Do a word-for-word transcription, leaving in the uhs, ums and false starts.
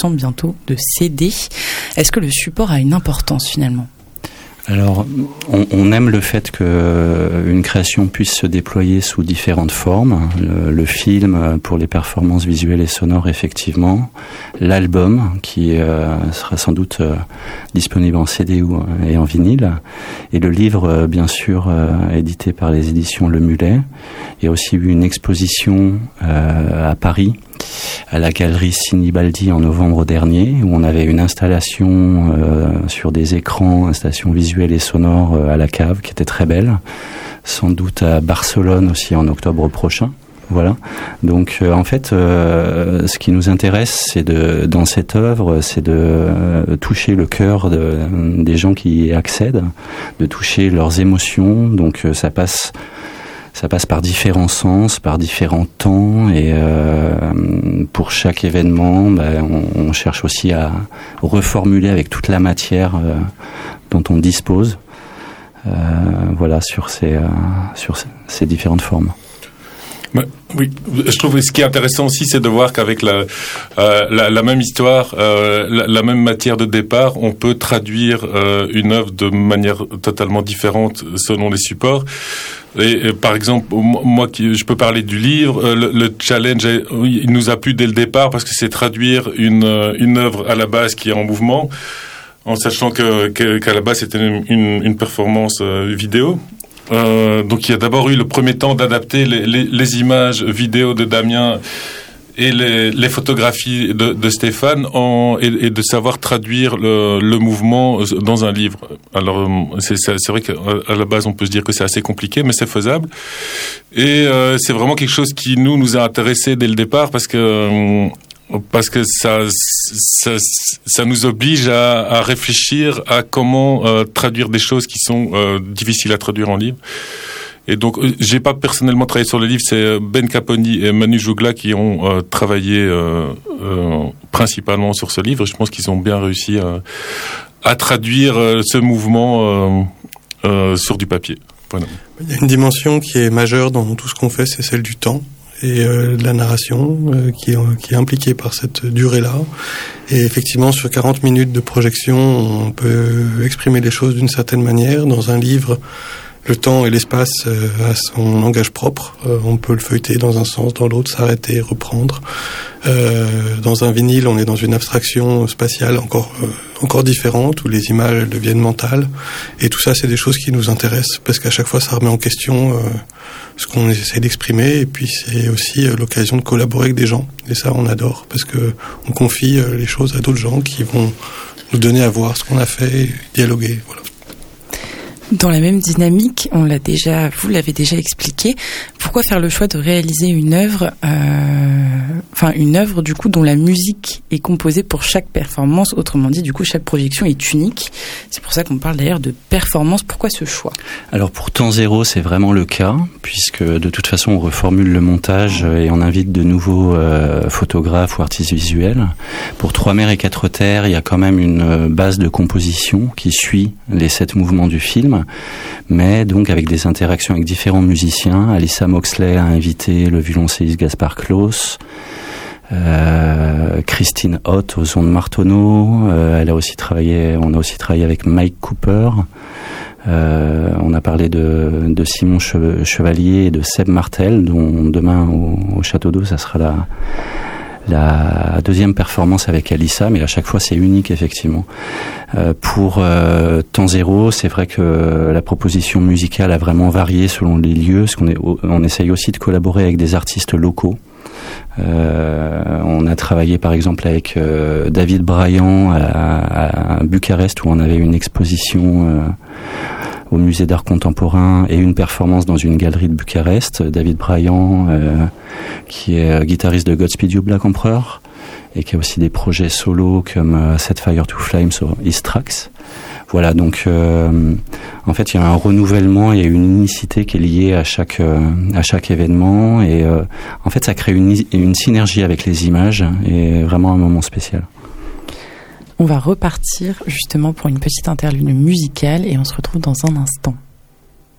parution bientôt de C D. Est-ce que le support a une importance finalement ? Alors, on, on aime le fait qu'une création puisse se déployer sous différentes formes. Le, le film pour les performances visuelles et sonores, effectivement. L'album, qui euh, sera sans doute euh, disponible en C D ou, et en vinyle. Et le livre, euh, bien sûr, euh, édité par les éditions Le Mulet. Il y a aussi eu une exposition euh, à Paris, à la galerie Sinibaldi en novembre dernier, où on avait une installation euh, sur des écrans, installation visuelle et sonore euh, à la cave, qui était très belle. Sans doute à Barcelone aussi en octobre prochain. Voilà. Donc euh, en fait, euh, ce qui nous intéresse, c'est de, dans cette œuvre, c'est de euh, toucher le cœur de, des gens qui y accèdent, de toucher leurs émotions. Donc euh, ça passe. Ça passe par différents sens, par différents temps, et euh, pour chaque événement, ben, on, on cherche aussi à reformuler avec toute la matière euh, dont on dispose, euh, voilà, sur ces, euh, sur ces différentes formes. Mais, oui, je trouve que ce qui est intéressant aussi, c'est de voir qu'avec la, euh, la, la même histoire, euh, la, la même matière de départ, on peut traduire euh, une œuvre de manière totalement différente selon les supports. Et, et par exemple, moi, qui, je peux parler du livre. Euh, le, le challenge, est, il nous a plu dès le départ parce que c'est traduire une une œuvre à la base qui est en mouvement, en sachant que, que qu'à la base c'était une, une, une performance euh, vidéo. Euh, donc il y a d'abord eu le premier temps d'adapter les, les, les images vidéo de Damien et les, les photographies de, de Stéphane en, et, et de savoir traduire le, le mouvement dans un livre. Alors c'est, c'est vrai qu'à la base on peut se dire que c'est assez compliqué, mais c'est faisable. Et euh, c'est vraiment quelque chose qui nous nous a intéressés dès le départ parce que parce que ça ça, ça nous oblige à, à réfléchir à comment euh, traduire des choses qui sont euh, difficiles à traduire en livre. Et donc, j'ai pas personnellement travaillé sur le livre, c'est Ben Caponi et Manu Jougla qui ont euh, travaillé euh, euh, principalement sur ce livre. Je pense qu'ils ont bien réussi à, à traduire euh, ce mouvement euh, euh, sur du papier. Voilà. Il y a une dimension qui est majeure dans tout ce qu'on fait, c'est celle du temps et euh, de la narration euh, qui, est, qui est impliquée par cette durée-là. Et effectivement, sur quarante minutes de projection, on peut exprimer les choses d'une certaine manière. Dans un livre, le temps et l'espace euh, a son langage propre. Euh, on peut le feuilleter dans un sens, dans l'autre, s'arrêter, reprendre. Euh, dans un vinyle, on est dans une abstraction spatiale encore euh, encore différente, où les images elles deviennent mentales. Et tout ça, c'est des choses qui nous intéressent, parce qu'à chaque fois, ça remet en question euh, ce qu'on essaie d'exprimer. Et puis, c'est aussi euh, l'occasion de collaborer avec des gens. Et ça, on adore, parce que on confie euh, les choses à d'autres gens qui vont nous donner à voir ce qu'on a fait et dialoguer. Voilà. Dans la même dynamique, on l'a déjà, vous l'avez déjà expliqué. Pourquoi faire le choix de réaliser une œuvre, euh, enfin une œuvre du coup dont la musique est composée pour chaque performance. Autrement dit, du coup, chaque projection est unique. C'est pour ça qu'on parle d'ailleurs de performance. Pourquoi ce choix ? Alors pour Temps Zéro, c'est vraiment le cas, puisque de toute façon, on reformule le montage et on invite de nouveaux euh, photographes ou artistes visuels. Pour Trois mers et quatre terres, il y a quand même une base de composition qui suit les sept mouvements du film. Mais donc avec des interactions avec différents musiciens. Alyssa Moxley a invité le violoncelliste Gaspard Claus, euh, Christine Hott aux ondes Martonneau. Euh, elle a aussi travaillé, on a aussi travaillé avec Mike Cooper. Euh, on a parlé de, de Simon Chevalier et de Seb Martel, dont demain au, au Château d'Eau, ça sera la la deuxième performance avec Alyssa, mais à chaque fois c'est unique effectivement. Euh, pour euh, Temps Zéro, c'est vrai que la proposition musicale a vraiment varié selon les lieux, parce qu'on est, on essaye aussi de collaborer avec des artistes locaux. Euh, on a travaillé par exemple avec euh, David Bryan à, à Bucarest, où on avait une exposition euh, au musée d'art contemporain et une performance dans une galerie de Bucarest. David Bryan, euh, qui est euh, guitariste de Godspeed You Black Emperor, et qui a aussi des projets solos comme euh, Set Fire to Flames sur East Tracks. Voilà, donc euh, en fait, il y a un renouvellement, il y a une unicité qui est liée à chaque euh, à chaque événement, et euh, en fait, ça crée une, une synergie avec les images, et vraiment un moment spécial. On va repartir justement pour une petite interlude musicale et on se retrouve dans un instant.